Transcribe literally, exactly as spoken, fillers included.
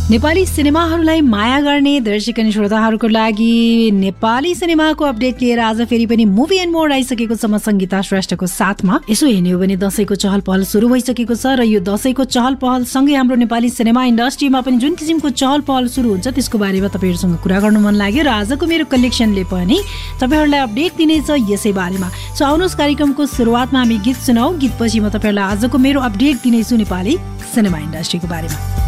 नेपाली सिनेमाहरूलाई माया गर्ने दर्शक अनि श्रोताहरूको लागि नेपाली सिनेमाको अपडेट लिएर आज फेरि पनि मुभी एन्ड मोड आइसकेको छ म सङ्गीता श्रेष्ठको साथमा। यसो हेर्ने हो भने दसैँको चहल पहल सुरु भइसकेको छ र यो दसैँको चहल पहल सँगै हाम्रो नेपाली सिनेमा इन्डस्ट्रीमा पनि जुन किसिमको चहल पहल सुरु हुन्छ त्यसको बारेमा तपाईँहरूसँग कुरा गर्नु मन लाग्यो र आजको मेरो कलेक्सनले पनि तपाईँहरूलाई अपडेट दिनेछ यसै बारेमा। सो आउनुहोस् कार्यक्रमको सुरुवातमा हामी गीत सुनाऊ, गीतपछि म तपाईँहरूलाई आजको मेरो अपडेट दिनेछु नेपाली सिनेमा इन्डस्ट्रीको बारेमा।